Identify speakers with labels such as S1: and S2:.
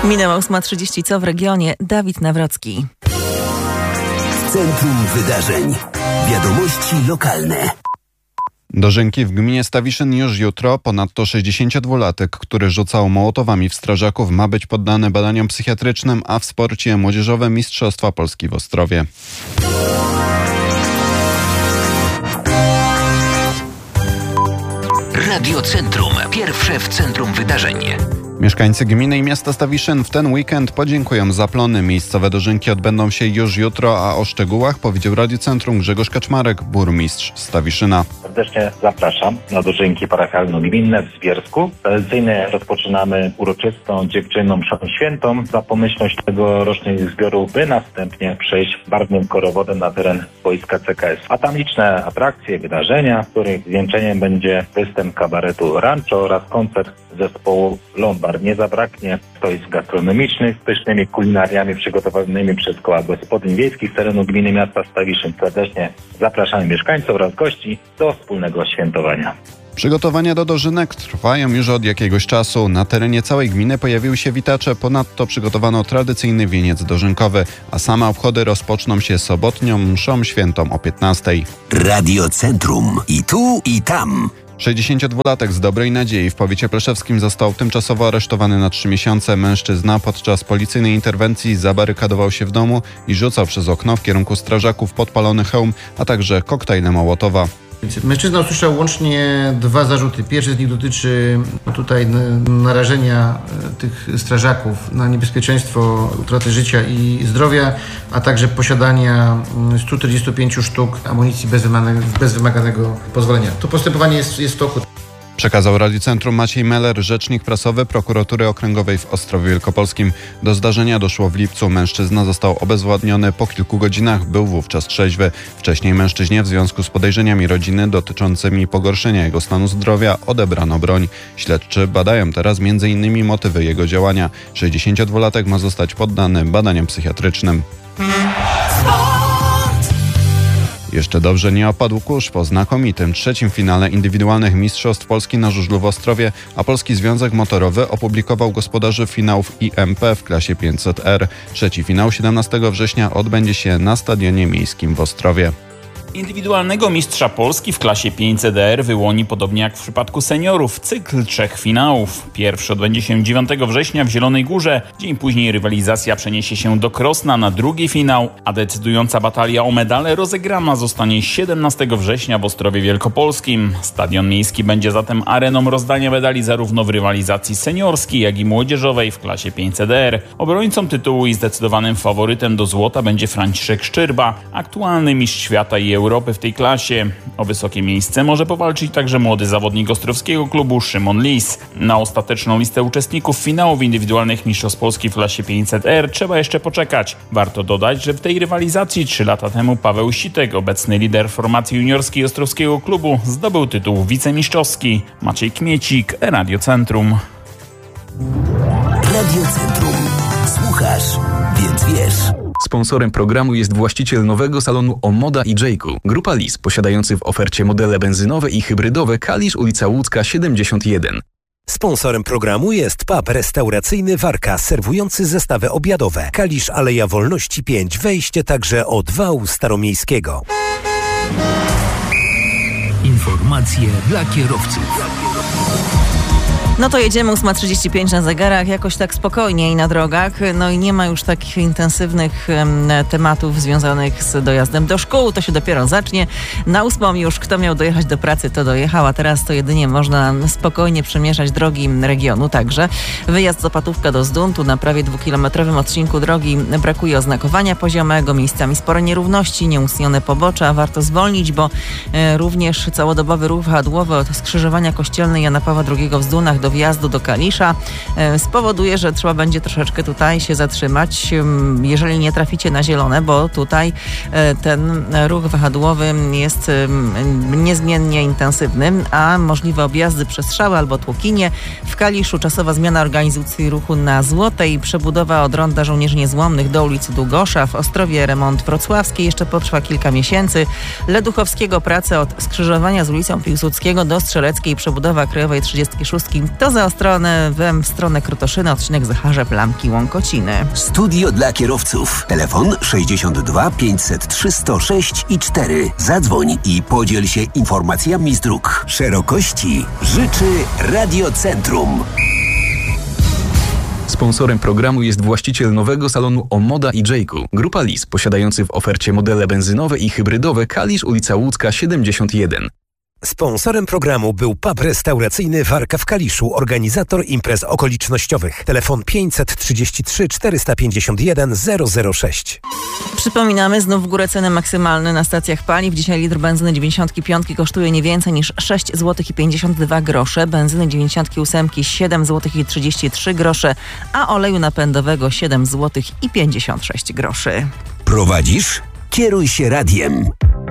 S1: Minęła 8:30. Co w regionie? Dawid Nawrocki.
S2: Centrum Wydarzeń. Wiadomości lokalne.
S3: Dożynki w gminie Stawiszyn już jutro. Ponadto 62-latek, który rzucał mołotowami w strażaków, ma być poddany badaniom psychiatrycznym, a w sporcie młodzieżowe Mistrzostwa Polski w Ostrowie.
S2: Radio Centrum. Pierwsze w centrum wydarzeń.
S3: Mieszkańcy gminy i miasta Stawiszyn w ten weekend podziękują za plony. Miejscowe dożynki odbędą się już jutro, a o szczegółach powiedział Radio Centrum Grzegorz Kaczmarek, burmistrz Stawiszyna.
S4: Serdecznie zapraszam na dożynki parafialno-gminne w Zbiersku. Tradycyjnie rozpoczynamy uroczystą dziewczynną mszą świętą za pomyślność tegorocznych zbiorów, by następnie przejść barwnym korowodem na teren wojska CKS. A tam liczne atrakcje, wydarzenia, których zwieńczeniem będzie występ kabaretu Rancho oraz koncert zespołu Lombard. Nie zabraknie stoisk gastronomicznych z pysznymi kulinariami przygotowanymi przez koła gospodyń wiejskich z terenu gminy miasta Stawiszyn. Serdecznie zapraszamy mieszkańców oraz gości do wspólnego świętowania.
S3: Przygotowania do dożynek trwają już od jakiegoś czasu. Na terenie całej gminy pojawiły się witacze, ponadto przygotowano tradycyjny wieniec dożynkowy, a same obchody rozpoczną się sobotnią mszą świętą o 15:00.
S2: Radio Centrum. I tu, i tam.
S3: 62-latek z Dobrej Nadziei w powiecie pleszewskim został tymczasowo aresztowany na 3 miesiące. Mężczyzna podczas policyjnej interwencji zabarykadował się w domu i rzucał przez okno w kierunku strażaków podpalony hełm, a także koktajle Mołotowa.
S5: Mężczyzna usłyszał łącznie 2 zarzuty. Pierwszy z nich dotyczy tutaj narażenia tych strażaków na niebezpieczeństwo utraty życia i zdrowia, a także posiadania 145 sztuk amunicji bez wymaganego pozwolenia. To postępowanie jest w toku.
S3: Przekazał Radio Centrum Maciej Meller, rzecznik prasowy Prokuratury Okręgowej w Ostrowie Wielkopolskim. Do zdarzenia doszło w lipcu. Mężczyzna został obezwładniony po kilku godzinach. Był wówczas trzeźwy. Wcześniej mężczyźnie w związku z podejrzeniami rodziny dotyczącymi pogorszenia jego stanu zdrowia odebrano broń. Śledczy badają teraz m.in. motywy jego działania. 62-latek ma zostać poddany badaniom psychiatrycznym. Jeszcze dobrze nie opadł kurz po znakomitym 3. finale indywidualnych Mistrzostw Polski na żużlu w Ostrowie, a Polski Związek Motorowy opublikował gospodarzy finałów IMP w klasie 500R. 3. finał 17 września odbędzie się na Stadionie Miejskim w Ostrowie.
S6: Indywidualnego mistrza Polski w klasie 500R wyłoni, podobnie jak w przypadku seniorów, cykl 3 finałów. Pierwszy odbędzie się 9 września w Zielonej Górze. Dzień później rywalizacja przeniesie się do Krosna na drugi finał, a decydująca batalia o medale rozegrana zostanie 17 września w Ostrowie Wielkopolskim. Stadion Miejski będzie zatem areną rozdania medali zarówno w rywalizacji seniorskiej, jak i młodzieżowej w klasie 500R. Obrońcą tytułu i zdecydowanym faworytem do złota będzie Franciszek Szczyrba, aktualny mistrz świata i Europy w tej klasie. O wysokie miejsce może powalczyć także młody zawodnik ostrowskiego klubu Szymon Lis. Na ostateczną listę uczestników finałów indywidualnych Mistrzostw Polski w klasie 500R trzeba jeszcze poczekać. Warto dodać, że w tej rywalizacji 3 lata temu Paweł Sitek, obecny lider formacji juniorskiej ostrowskiego klubu, zdobył tytuł wicemistrzowski. Maciej Kmiecik, Radio Centrum.
S2: Radio Centrum. Słuchasz, więc wiesz.
S7: Sponsorem programu jest właściciel nowego salonu Omoda i Jayku. Grupa Lis, posiadający w ofercie modele benzynowe i hybrydowe. Kalisz, ulica Łódzka 71.
S8: Sponsorem programu jest pub restauracyjny Warka, serwujący zestawy obiadowe. Kalisz, Aleja Wolności 5, wejście także od wału staromiejskiego.
S2: Informacje dla kierowców.
S1: No to jedziemy, 8:35 na zegarach, jakoś tak spokojniej na drogach. No i nie ma już takich intensywnych tematów związanych z dojazdem do szkół. To się dopiero zacznie. Na 8 już kto miał dojechać do pracy, to dojechał, a teraz to jedynie można spokojnie przemieszać drogi regionu. Także wyjazd z Opatówka do Zduntu na prawie 2-kilometrowym odcinku drogi brakuje oznakowania poziomego, miejscami spore nierówności, nieustnione pobocza. Warto zwolnić, bo również całodobowy ruch wahadłowy od skrzyżowania Kościelnej Jana Pawła II w Zdunach do wjazdu do Kalisza spowoduje, że trzeba będzie troszeczkę tutaj się zatrzymać, jeżeli nie traficie na zielone, bo tutaj ten ruch wahadłowy jest niezmiennie intensywny, a możliwe objazdy przez Strzały albo Tłokinie. W Kaliszu czasowa zmiana organizacji ruchu na Złotej, przebudowa od ronda Żołnierzy Niezłomnych do ulicy Długosza. W Ostrowie remont wrocławski jeszcze potrwa kilka miesięcy. Leduchowskiego prace od skrzyżowania z ulicą Piłsudskiego do Strzeleckiej, przebudowa Krajowej 36 To Zaostrone w stronę Krotoszyny, odcinek Zacharzew-Lamki-Łąkociny.
S2: Studio dla kierowców. Telefon 62 503 106 i 4. Zadzwoń i podziel się informacjami z dróg. Szerokości życzy Radiocentrum.
S7: Sponsorem programu jest właściciel nowego salonu Omoda i Jayku. Grupa Lis, posiadający w ofercie modele benzynowe i hybrydowe. Kalisz, ulica Łódzka 71.
S8: Sponsorem programu był pub restauracyjny Warka w Kaliszu, organizator imprez okolicznościowych. Telefon 533 451 006.
S1: Przypominamy, znów w górę ceny maksymalne na stacjach paliw. Dzisiaj litr benzyny 95 kosztuje nie więcej niż 6 zł i 52 grosze, benzyny 98 7 zł i 33 grosze, a oleju napędowego 7 zł i 56 groszy.
S2: Prowadzisz? Kieruj się radiem.